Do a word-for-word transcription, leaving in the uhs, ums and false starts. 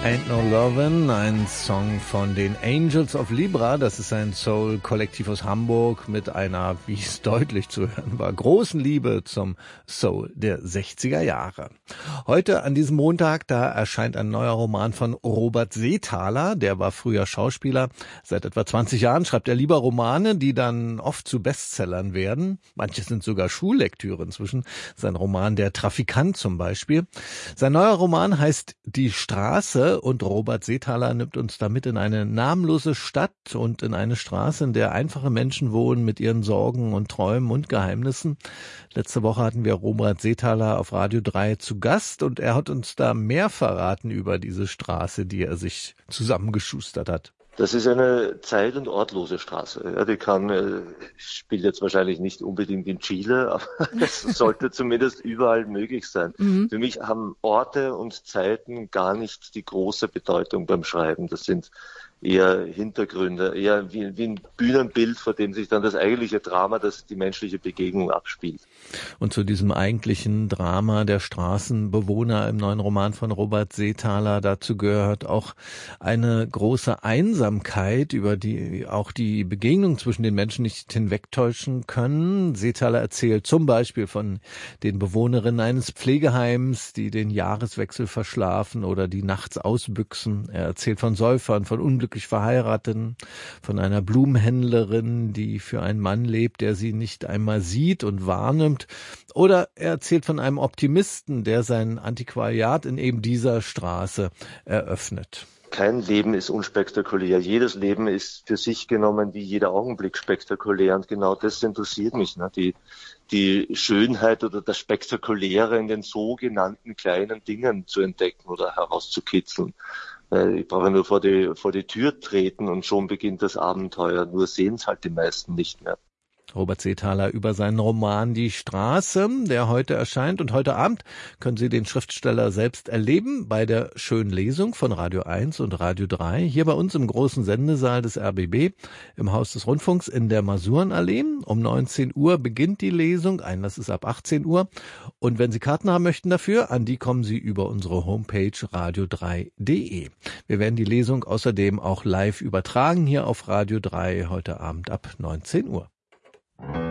Ain't No Lovin', ein Song von den Angels of Libra. Das ist ein Soul-Kollektiv aus Hamburg mit einer, wie es deutlich zu hören war, großen Liebe zum Soul der sechziger Jahre. Heute an diesem Montag, da erscheint ein neuer Roman von Robert Seethaler. Der war früher Schauspieler. Seit etwa zwanzig Jahren schreibt er lieber Romane, die dann oft zu Bestsellern werden. Manche sind sogar Schullektüre inzwischen. Sein Roman Der Trafikant zum Beispiel. Sein neuer Roman heißt Die Straße. Und Robert Seethaler nimmt uns damit in eine namenlose Stadt und in eine Straße, in der einfache Menschen wohnen mit ihren Sorgen und Träumen und Geheimnissen. Letzte Woche hatten wir Robert Seethaler auf Radio drei zu Gast und er hat uns da mehr verraten über diese Straße, die er sich zusammengeschustert hat. Das ist eine zeit- und ortlose Straße. Ja, die kann, äh, spielt jetzt wahrscheinlich nicht unbedingt in Chile, aber es sollte zumindest überall möglich sein. Mhm. Für mich haben Orte und Zeiten gar nicht die große Bedeutung beim Schreiben. Das sind eher Hintergründe, eher wie, wie ein Bühnenbild, vor dem sich dann das eigentliche Drama, das die menschliche Begegnung abspielt. Und zu diesem eigentlichen Drama der Straßenbewohner im neuen Roman von Robert Seethaler, dazu gehört auch eine große Einsamkeit, über die auch die Begegnung zwischen den Menschen nicht hinwegtäuschen können. Seethaler erzählt zum Beispiel von den Bewohnerinnen eines Pflegeheims, die den Jahreswechsel verschlafen oder die nachts ausbüchsen. Er erzählt von Säufern, von unglücklichen Verheirateten, von einer Blumenhändlerin, die für einen Mann lebt, der sie nicht einmal sieht und wahrnimmt. Oder er erzählt von einem Optimisten, der sein Antiquariat in eben dieser Straße eröffnet. Kein Leben ist unspektakulär. Jedes Leben ist für sich genommen wie jeder Augenblick spektakulär. Und genau das interessiert mich, ne? Die, die Schönheit oder das Spektakuläre in den sogenannten kleinen Dingen zu entdecken oder herauszukitzeln. Ich brauche nur vor die, vor die Tür treten und schon beginnt das Abenteuer. Nur sehen es halt die meisten nicht mehr. Robert Seethaler über seinen Roman Die Straße, der heute erscheint. Und heute Abend können Sie den Schriftsteller selbst erleben bei der schönen Lesung von Radio eins und Radio drei. Hier bei uns im großen Sendesaal des R B B im Haus des Rundfunks in der Masurenallee. Um neunzehn Uhr beginnt die Lesung. Einlass ist ab achtzehn Uhr. Und wenn Sie Karten haben möchten dafür, an die kommen Sie über unsere Homepage radio drei punkt de. Wir werden die Lesung außerdem auch live übertragen hier auf Radio drei heute Abend ab neunzehn Uhr.